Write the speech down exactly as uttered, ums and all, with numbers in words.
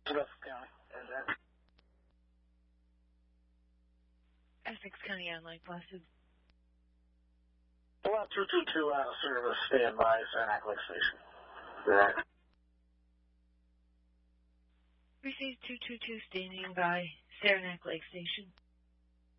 Essex County. Essex County on Lake Placid. One two two two out of service. Stand by Saranac Lake Station. Right. Received two two two standing by Saranac Lake Station.